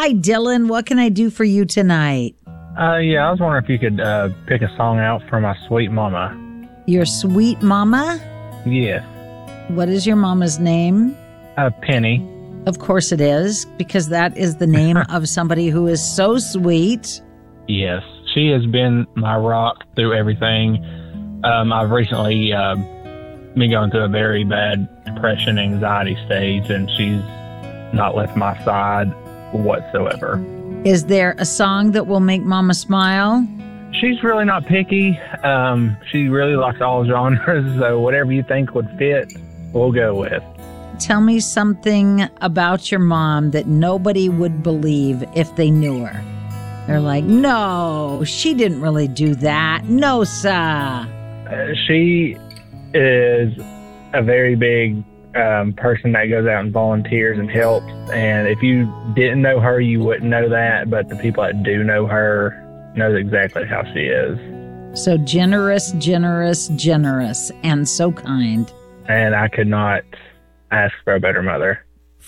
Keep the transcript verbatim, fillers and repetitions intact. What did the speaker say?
Hi, Dylan. What can I do for you tonight? Uh, yeah, I was wondering if you could uh, pick a song out for my sweet mama. Your sweet mama? Yes. What is your mama's name? Uh, Penny. Of course it is, because that is the name of somebody who is so sweet. Yes. She has been my rock through everything. Um, I've recently uh, been going through a very bad depression, anxiety stage, and she's not left my side whatsoever. Is there a song that will make Mama smile? She's really not picky. Um, she really likes all genres, so whatever you think would fit, we'll go with. Tell me something about your mom that nobody would believe if they knew her. They're like, no, she didn't really do that. No, sir. Uh, she is a very big um, person that goes out and volunteers and helps. And if you didn't know her, you wouldn't know that. But the people that do know her knows exactly how she is. So generous, generous, generous, and so kind. And I could not ask for a better mother.